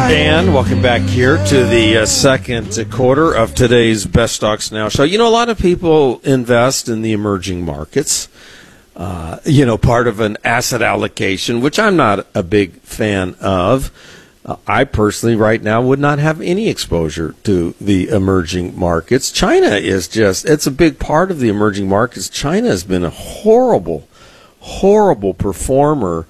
Dan, welcome back here to the second quarter of today's Best Stocks Now show. You know, a lot of people invest in the emerging markets, part of an asset allocation, which I'm not a big fan of. I personally, right now, would not have any exposure to the emerging markets. China is it's a big part of the emerging markets. China has been a horrible performer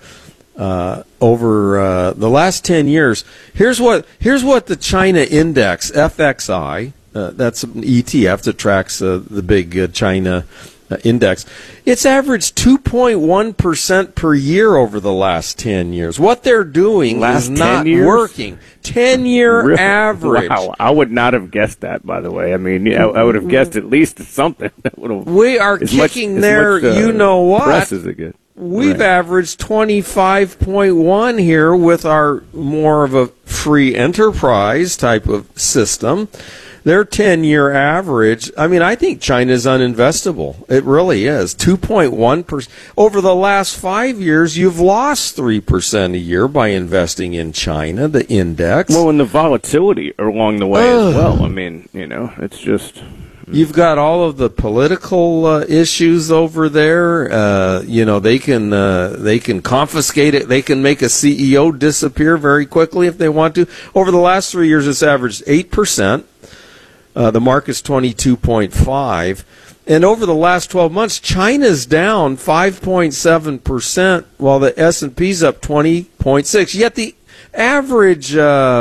over the last 10 years. Here's what the China index, FXI, that's an ETF that tracks the big China index. It's averaged 2.1% per year over the last 10 years. What they're doing is not working. 10-year really? Average. Wow, I would not have guessed that, by the way. I mean, I would have guessed at least something. That would have, we are kicking their, you know what? Press is good. We've averaged 25.1 here with our more of a free enterprise type of system. Their 10-year average, I mean, I think China's uninvestable. It really is. 2.1%. Over the last 5 years, you've lost 3% a year by investing in China, the index. Well, and the volatility along the way as well. I mean, it's just... You've got all of the political issues over there. They can confiscate it. They can make a CEO disappear very quickly if they want to. Over the last 3 years, it's averaged 8%. The market's 22.5%. And over the last 12 months, China's down 5.7%, while the S&P's up 20.6%. Yet the average...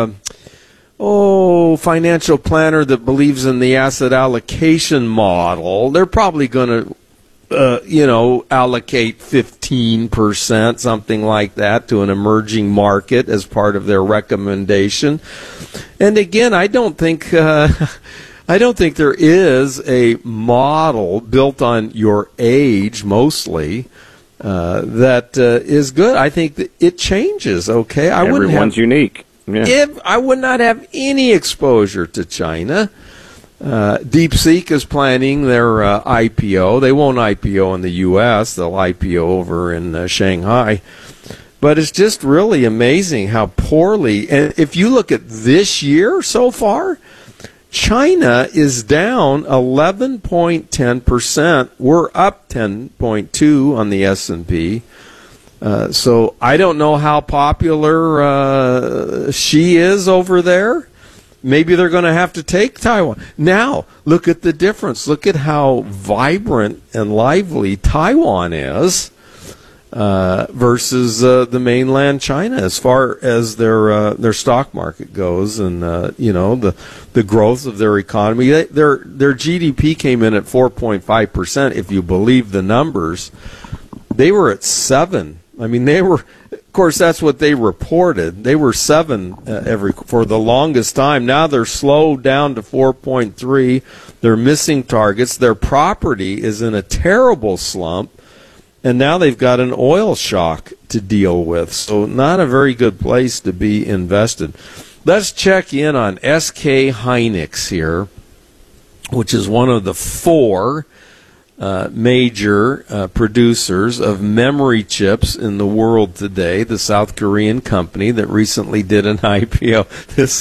financial planner that believes in the asset allocation model, they're probably going to, allocate 15%, something like that, to an emerging market as part of their recommendation. And again, I don't think there is a model built on your age, mostly, that is good. I think that it changes. Okay, Everyone's unique. Yeah. If I would not have any exposure to China. DeepSeek is planning their IPO. They won't IPO in the U.S. They'll IPO over in Shanghai. But it's just really amazing how poorly. And if you look at this year so far, China is down 11.10%. We're up 10.2% on the S&P. So I don't know how popular she is over there. Maybe they're going to have to take Taiwan. Now, look at the difference. Look at how vibrant and lively Taiwan is versus the mainland China as far as their stock market goes, and the growth of their economy. Their GDP came in at 4.5%. If you believe the numbers, they were at 7%. I mean, they were, of course, that's what they reported. They were 7% for the longest time. Now they're slowed down to 4.3%. They're missing targets. Their property is in a terrible slump, and now they've got an oil shock to deal with. So not a very good place to be invested. Let's check in on SK Hynix here, which is one of the four major producers of memory chips in the world today, the South Korean company that recently did an IPO. This